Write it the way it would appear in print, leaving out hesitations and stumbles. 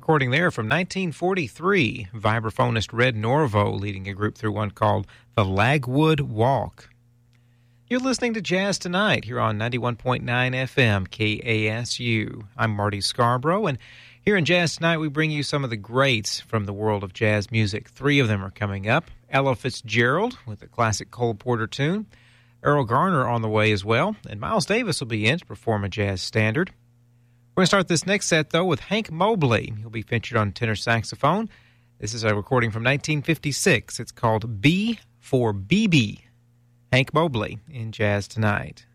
Recording there from 1943, vibraphonist Red Norvo leading a group through one called The Lagwood Walk. You're listening to Jazz Tonight here on 91.9 FM KASU. I'm Marty Scarborough, and here in Jazz Tonight we bring you some of the greats from the world of jazz music. Three of them are coming up. Ella Fitzgerald with a classic Cole Porter tune, Earl Garner on the way as well, and Miles Davis will be in to perform a jazz standard. We're going to start this next set, though, with Hank Mobley. He'll be featured on tenor saxophone. This is a recording from 1956. It's called B for BB. Hank Mobley in Jazz Tonight.